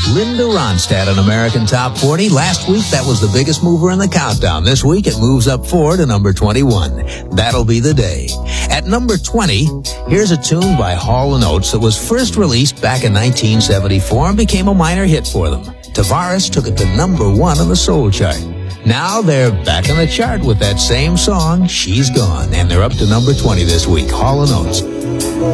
Linda Ronstadt on American Top 40. Last week, that was the biggest mover in the countdown. This week, it moves up 4 to number 21. That'll Be the Day. At number 20, here's a tune by Hall & Oates that was first released back in 1974 and became a minor hit for them. Tavares took it to number 1 on the soul chart. Now they're back on the chart with that same song, She's Gone, and they're up to number 20 this week, Hall & Oates.